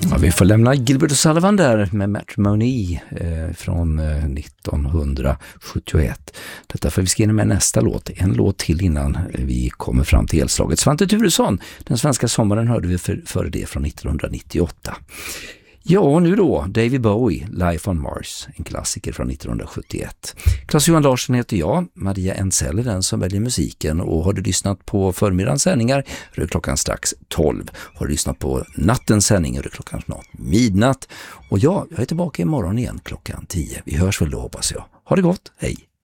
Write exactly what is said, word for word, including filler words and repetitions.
Ja, vi får lämna Gilbert O'Sullivan där med Matrimony eh, från eh, nittonhundrasjuttioett. Detta för vi ska in med nästa låt. En låt till innan vi kommer fram till elslaget. Svante Thuresson, Den svenska sommaren hörde vi för, för det från nittonhundranittioåtta. Ja, och nu då, David Bowie, Life on Mars, en klassiker från nittonhundrasjuttioett. Claes-Johan Larsson heter jag, Maria Ensell är den som väljer musiken, och har du lyssnat på förmiddagens sändningar är det klockan strax tolv. Har du lyssnat på nattens sändning är det klockan snart midnatt. Och ja, jag är tillbaka imorgon igen klockan tio. Vi hörs väl då, hoppas jag. Ha det gott, hej!